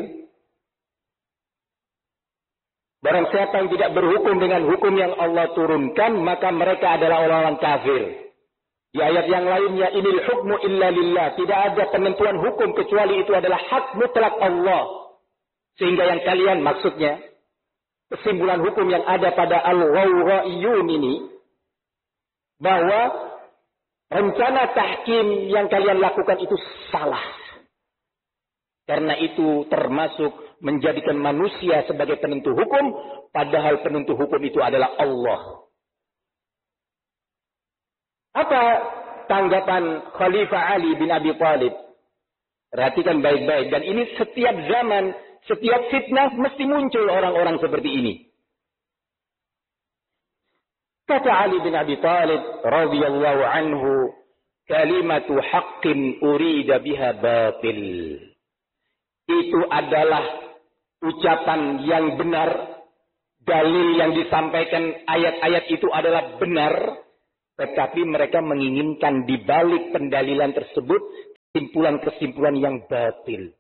Barang siapa yang tidak berhukum dengan hukum yang Allah turunkan, maka mereka adalah orang-orang kafir. Di ayat yang lainnya, inil hukmu illa lillah. Tidak ada penentuan hukum kecuali itu adalah hak mutlak Allah. Sehingga yang kalian, maksudnya, kesimpulan hukum yang ada pada al-ghawghaiyun ini, bahwa rencana tahkim yang kalian lakukan itu salah. Karena itu termasuk menjadikan manusia sebagai penentu hukum, padahal penentu hukum itu adalah Allah. Apa tanggapan Khalifah Ali bin Abi Thalib? Perhatikan baik-baik. Dan ini setiap zaman, setiap fitnah mesti muncul orang-orang seperti ini. Kata Ali bin Abi Thalib radhiyallahu anhu, kalimatu haqqin urida biha batil. Itu adalah ucapan yang benar, dalil yang disampaikan ayat-ayat itu adalah benar, tetapi mereka menginginkan di balik pendalilan tersebut kesimpulan-kesimpulan yang batil.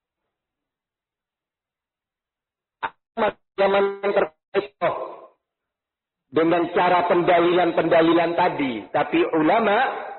Zaman yang terkecoh dengan cara pendalilan-pendalilan tadi. Tapi ulama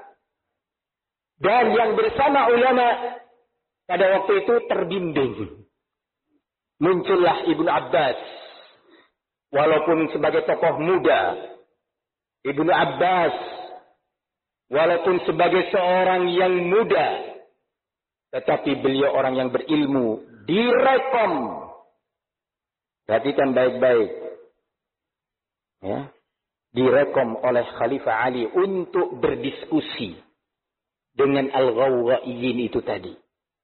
dan yang bersama ulama pada waktu itu terbimbing. Muncullah Ibnu Abbas. Walaupun sebagai tokoh muda, Ibnu Abbas, walaupun sebagai seorang yang muda, tetapi beliau orang yang berilmu, direkom. Perhatikan baik-baik. Ya. Direkom oleh Khalifah Ali untuk berdiskusi dengan Al-Ghawwaiyin itu tadi.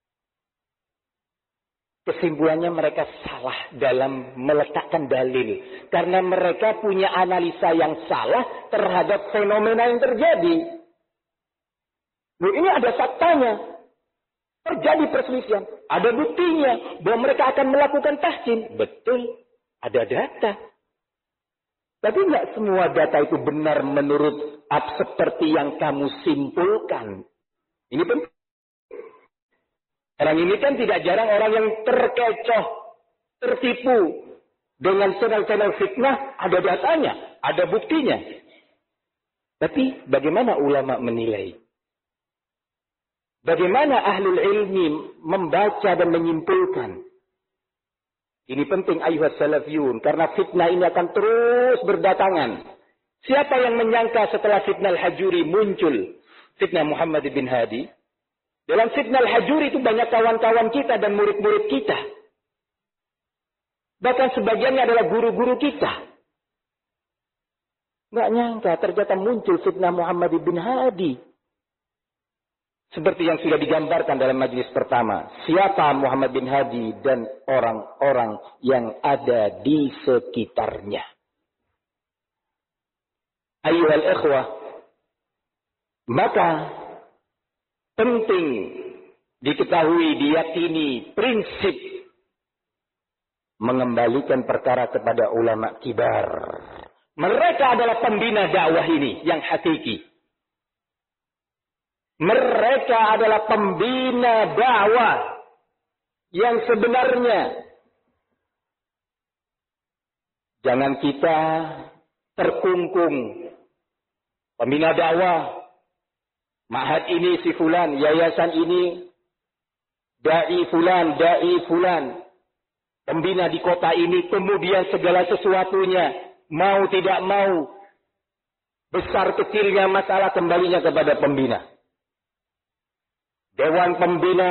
Kesimpulannya mereka salah dalam meletakkan dalil. Karena mereka punya analisa yang salah terhadap fenomena yang terjadi. Loh, ini ada faktanya. Terjadi perselisihan. Ada buktinya bahwa mereka akan melakukan tahkim. Betul. Ada data. Tapi nggak semua data itu benar menurut seperti yang kamu simpulkan. Ini penting. Orang ini kan tidak jarang orang yang terkecoh, tertipu dengan channel-channel fitnah, ada datanya, ada buktinya. Tapi bagaimana ulama menilai? Bagaimana ahlul ilmi membaca dan menyimpulkan? Ini penting ayuhas salafiyun, karena fitnah ini akan terus berdatangan. Siapa yang menyangka setelah fitnah Al-Hajuri muncul fitnah Muhammad bin Hadi? Dalam fitnah Al-Hajuri itu banyak kawan-kawan kita dan murid-murid kita. Bahkan sebagiannya adalah guru-guru kita. Nggak nyangka ternyata muncul fitnah Muhammad bin Hadi. Seperti yang sudah digambarkan dalam majlis pertama. Siapa Muhammad bin Hadi dan orang-orang yang ada di sekitarnya. Ayyuhal ikhwah. Maka penting diketahui, diyakini prinsip mengembalikan perkara kepada ulama kibar. Mereka adalah pembina dakwah ini yang hakiki. Mereka adalah pembina dakwah yang sebenarnya. Jangan kita terkungkung. Pembina dakwah Ma'had ini si fulan, yayasan ini dai fulan, pembina di kota ini, kemudian segala sesuatunya, mau tidak mau, besar kecilnya masalah kembalinya kepada pembina. Dewan pembina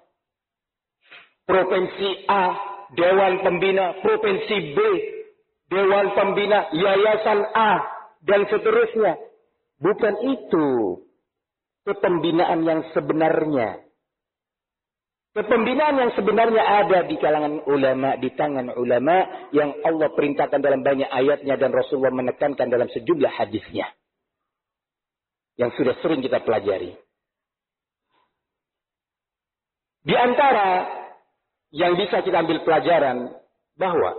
provinsi A, dewan pembina provinsi B, dewan pembina yayasan A, dan seterusnya. Bukan itu kepembinaan yang sebenarnya. Kepembinaan yang sebenarnya ada di kalangan ulama, di tangan ulama yang Allah perintahkan dalam banyak ayatnya dan Rasulullah menekankan dalam sejumlah hadisnya. Yang sudah sering kita pelajari. Di antara yang bisa kita ambil pelajaran bahwa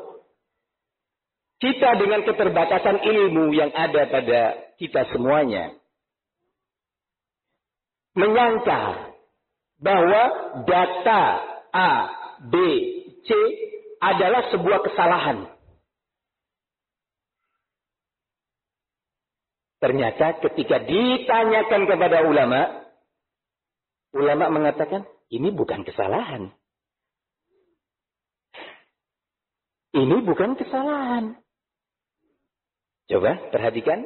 kita dengan keterbatasan ilmu yang ada pada kita semuanya, menyangka bahwa data A, B, C adalah sebuah kesalahan. Ternyata ketika ditanyakan kepada ulama, ulama mengatakan, ini bukan kesalahan. Ini bukan kesalahan. Coba perhatikan.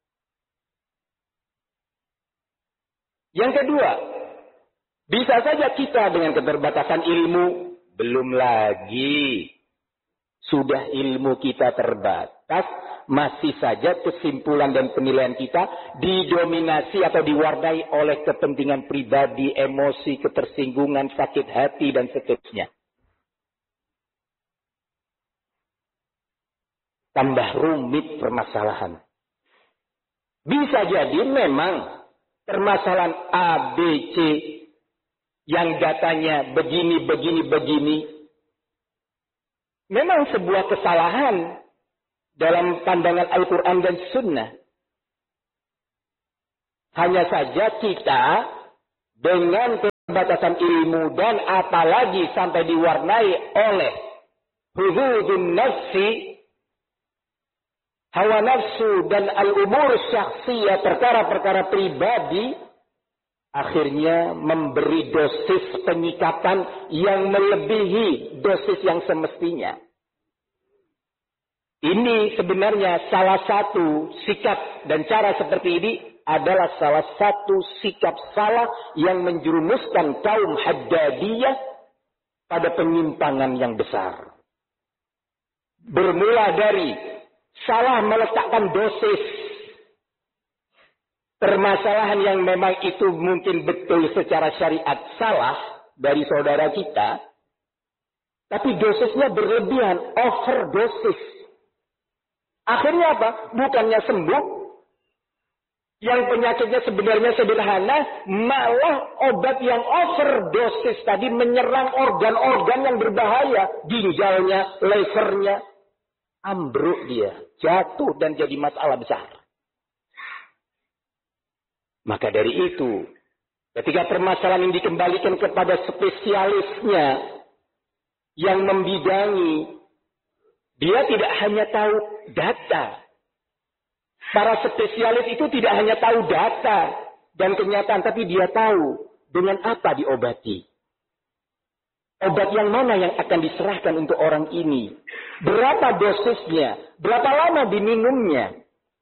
Yang kedua, bisa saja kita dengan keterbatasan ilmu, belum lagi sudah ilmu kita terbatas, masih saja kesimpulan dan penilaian kita didominasi atau diwarnai oleh kepentingan pribadi, emosi, ketersinggungan, sakit hati, dan seterusnya. Tambah rumit permasalahan. Bisa jadi memang permasalahan A, B, C yang datanya begini, memang sebuah kesalahan dalam pandangan Al-Quran dan Sunnah. Hanya saja kita dengan batasan ilmu dan apalagi sampai diwarnai oleh hududun nafsi, hawa nafsu dan al-umur syakhsiyah, perkara-perkara pribadi, akhirnya memberi dosis penyikapan yang melebihi dosis yang semestinya. Ini sebenarnya salah satu sikap dan cara seperti ini adalah salah satu sikap salah yang menjerumuskan kaum Haddadiyah pada penyimpangan yang besar. Bermula dari salah meletakkan dosis permasalahan yang memang itu mungkin betul secara syariat salah dari saudara kita, tapi dosisnya berlebihan, overdosis. Akhirnya apa? Bukannya sembuh, yang penyakitnya sebenarnya sederhana, malah obat yang overdosis tadi menyerang organ-organ yang berbahaya, ginjalnya, levernya, ambruk dia, jatuh dan jadi masalah besar. Maka dari itu, ketika permasalahan ini dikembalikan kepada spesialisnya yang membidangi, dia tidak hanya tahu data. Para spesialis itu tidak hanya tahu data dan kenyataan, tapi dia tahu dengan apa diobati. Obat yang mana yang akan diserahkan untuk orang ini. Berapa dosisnya, berapa lama diminumnya.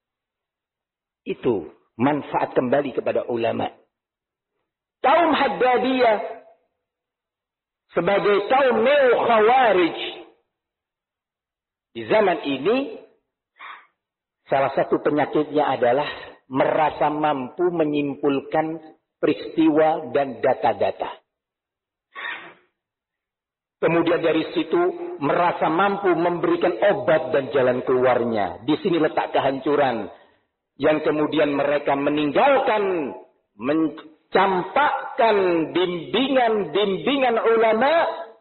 Itu manfaat kembali kepada ulama. Kaum Haddadiyah sebagai kaum neo-khawarij di zaman ini, salah satu penyakitnya adalah merasa mampu menyimpulkan peristiwa dan data-data. Kemudian dari situ merasa mampu memberikan obat dan jalan keluarnya. Di sini letak kehancuran yang kemudian mereka meninggalkan, mencampakkan bimbingan-bimbingan ulama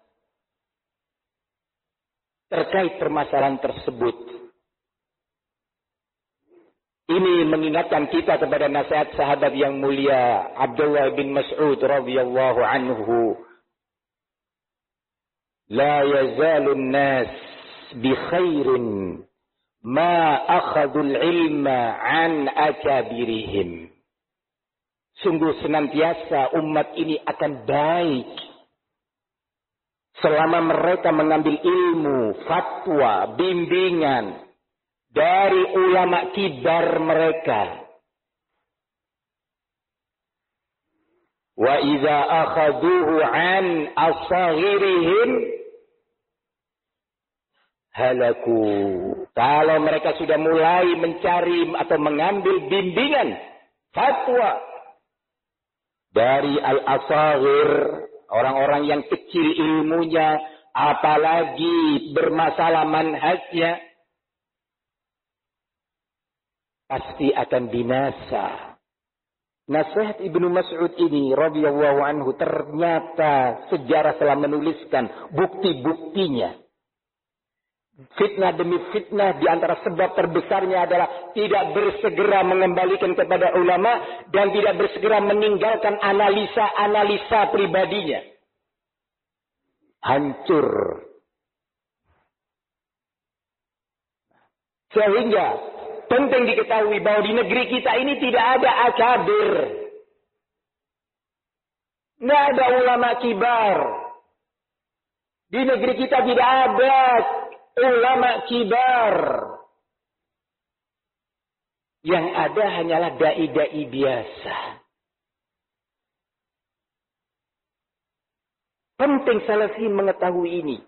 terkait permasalahan tersebut. Ini mengingatkan kita kepada nasihat sahabat yang mulia Abdullah bin Mas'ud radhiyallahu anhu. La yazalun nas bi khairin ma akhadul ilma an akabirihim. Sungguh senantiasa umat ini akan baik selama mereka mengambil ilmu, fatwa, bimbingan dari ulama kibar mereka. Wa idza akhaduhu an asghirihim halaku. Kalau mereka sudah mulai mencari atau mengambil bimbingan, fatwa dari al-asghir, orang-orang yang kecil ilmunya, apalagi bermasalah manhajnya, pasti akan binasa. Nasihat Ibnu Mas'ud ini radhiyallahu anhu ternyata sejarah telah menuliskan bukti-buktinya. Fitnah demi fitnah, di antara sebab terbesarnya adalah tidak bersegera mengembalikan kepada ulama dan tidak bersegera meninggalkan analisa-analisa pribadinya. Hancur. Sehingga penting diketahui bahwa di negeri kita ini tidak ada akabir. Tidak ada ulama kibar. Di negeri kita tidak ada ulama kibar. Yang ada hanyalah dai-dai biasa. Penting salafi mengetahui ini.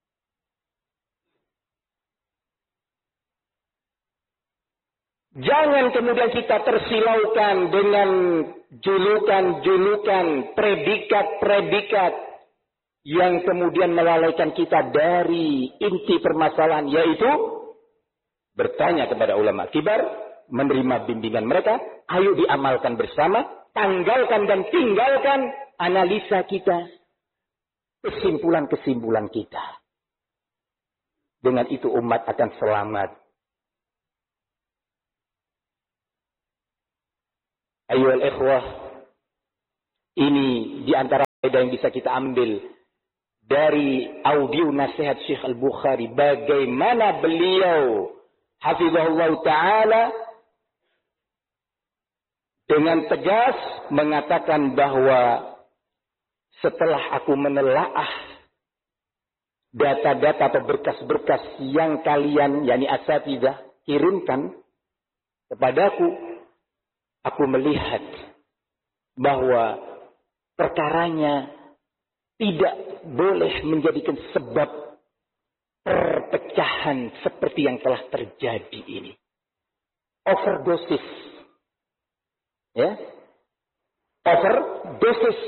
Jangan kemudian kita tersilaukan dengan julukan-julukan, predikat-predikat yang kemudian melalaikan kita dari inti permasalahan, yaitu bertanya kepada ulama kibar, menerima bimbingan mereka, ayo diamalkan bersama, tanggalkan dan tinggalkan analisa kita, kesimpulan-kesimpulan kita. Dengan itu umat akan selamat. Ayohal ikhwah, ini di antara yang bisa kita ambil dari audio nasihat Syekh Al-Bukhari, bagaimana beliau hafizahullah ta'ala dengan tegas mengatakan bahwa setelah aku menelaah data-data atau berkas-berkas yang kalian, yakni asatidzah, kirimkan kepadaku, aku melihat bahwa perkaranya tidak boleh menjadikan sebab perpecahan seperti yang telah terjadi ini. Overdosis. Ya. Overdosis